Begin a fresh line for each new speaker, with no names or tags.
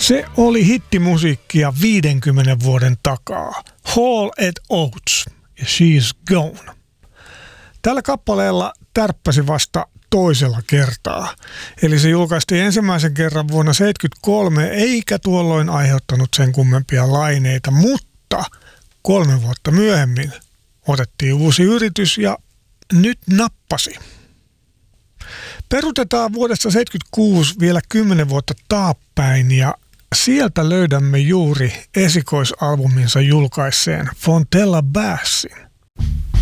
Se oli hittimusiikkia 50 vuoden takaa. Hall & Oates ja She's Gone. Tällä kappaleella tärppäsi vasta toisella kertaa. Eli se julkaistiin ensimmäisen kerran vuonna 1973, eikä tuolloin aiheuttanut sen kummempia laineita, mutta 3 vuotta myöhemmin otettiin uusi yritys ja nyt nappasi. Perutetaan vuodesta 1976 vielä 10 vuotta taappäin ja sieltä löydämme juuri esikoisalbuminsa julkaisseen Fontella Bassin.